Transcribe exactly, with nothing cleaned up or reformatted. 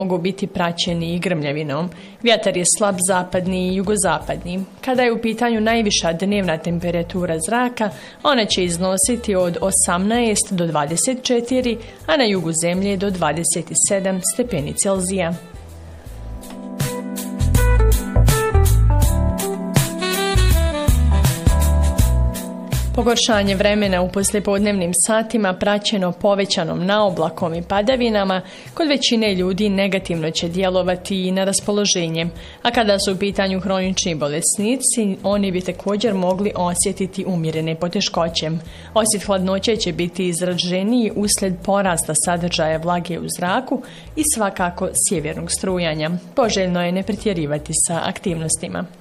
mogu biti praćeni i grmljavinom. Vjetar je slab zapadni i jugozapadni. Kada je u pitanju najviša dnevna temperatura zraka, ona će iznositi od osamnaest do dvadeset četiri, a na jugu zemlje do dvadeset sedam stepeni Celzija. Pogoršanje vremena u poslijepodnevnim satima praćeno povećanom naoblakom i padavinama kod većine ljudi negativno će djelovati i na raspoloženje, a kada su u pitanju hronični bolesnici, oni bi također mogli osjetiti umjerene poteškoće. Osjet hladnoće će biti izraženiji uslijed porasta sadržaja vlage u zraku i svakako sjevernog strujanja. Poželjno je ne pretjerivati sa aktivnostima.